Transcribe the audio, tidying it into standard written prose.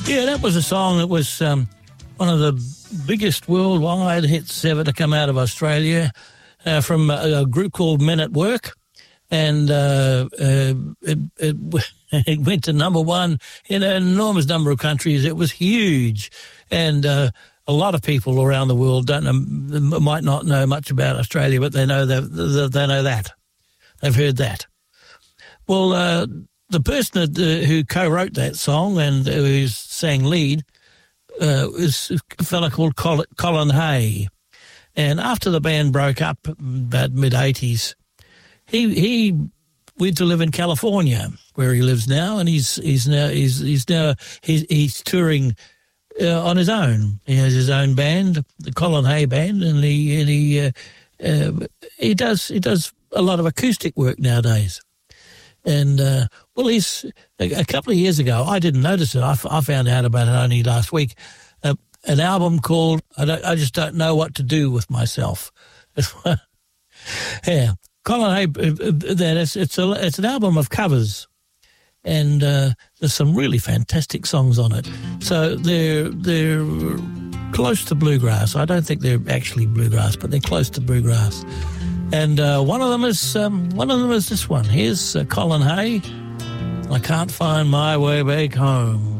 Yeah, that was a song that was one of the biggest worldwide hits ever to come out of Australia from a group called Men at Work. And it went to number one in an enormous number of countries. It was huge. And a lot of people around the world might not know much about Australia, but they know that. They've heard that. Well, the person who co-wrote that song and who sang lead is a fella called Colin Hay. And after the band broke up about mid-'80s, he went to live in California, where he lives now, and he's touring on his own. He has his own band, the Colin Hay Band, and he does a lot of acoustic work nowadays. And he's a couple of years ago. I didn't notice it. I found out about it only last week. An album called "I Just Don't Know What to Do with Myself." Yeah, Colin Hay. It's an album of covers, and there's some really fantastic songs on it. So they're close to bluegrass. I don't think they're actually bluegrass, but they're close to bluegrass. And one of them is this one. Here's Colin Hay. I Can't Find My Way Back Home.